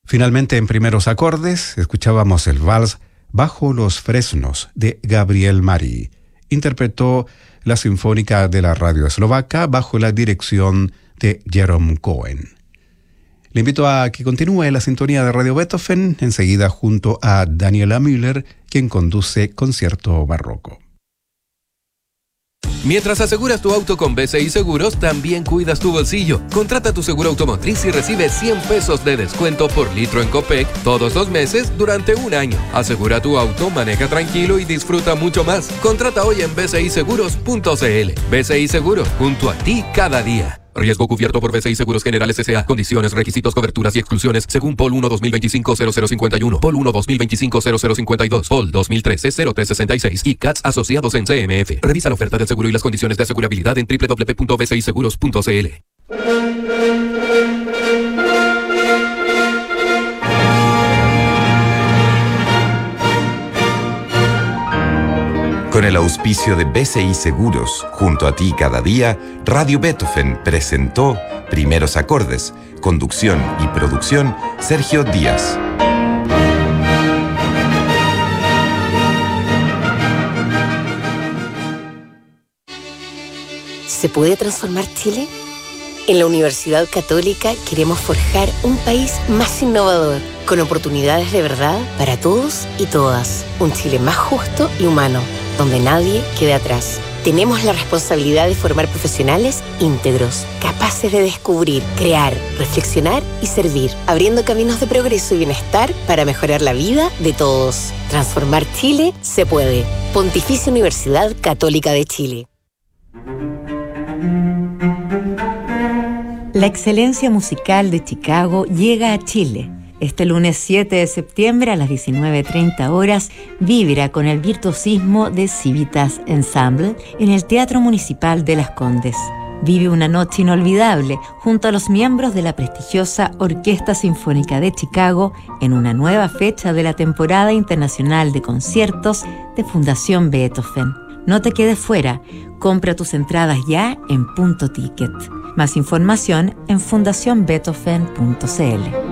Finalmente, en primeros acordes, escuchábamos el vals Bajo los fresnos de Gabriel Marí. Interpretó la Sinfónica de la Radio Eslovaca bajo la dirección de Jerome Cohen. Le invito a que continúe la sintonía de Radio Beethoven, enseguida junto a Daniela Müller, quien conduce Concierto Barroco. Mientras aseguras tu auto con BCI Seguros, también cuidas tu bolsillo. Contrata tu seguro automotriz y recibe 100 pesos de descuento por litro en Copec todos los meses durante un año. Asegura tu auto, maneja tranquilo y disfruta mucho más. Contrata hoy en bciseguros.cl. BCI Seguros, junto a ti cada día. Riesgo cubierto por BCI Seguros Generales S.A. Condiciones, requisitos, coberturas y exclusiones según POL 1-2025-0051, POL 1-2025-0052, POL 2013-0366 y CATS asociados en CMF. Revisa la oferta del seguro y las condiciones de asegurabilidad en www.bciseguros.cl. Con el auspicio de BCI Seguros, junto a ti cada día, Radio Beethoven presentó Primeros Acordes, conducción y producción, Sergio Díaz. ¿Se puede transformar Chile? En la Universidad Católica queremos forjar un país más innovador, con oportunidades de verdad para todos y todas. Un Chile más justo y humano, donde nadie quede atrás. Tenemos la responsabilidad de formar profesionales íntegros, capaces de descubrir, crear, reflexionar y servir, abriendo caminos de progreso y bienestar para mejorar la vida de todos. Transformar Chile se puede. Pontificia Universidad Católica de Chile. La excelencia musical de Chicago llega a Chile. Este lunes 7 de septiembre a las 19:30 horas vibra con el virtuosismo de Civitas Ensemble en el Teatro Municipal de Las Condes. Vive una noche inolvidable junto a los miembros de la prestigiosa Orquesta Sinfónica de Chicago en una nueva fecha de la temporada internacional de conciertos de Fundación Beethoven. No te quedes fuera, compra tus entradas ya en Punto Ticket. Más información en fundacionbeethoven.cl.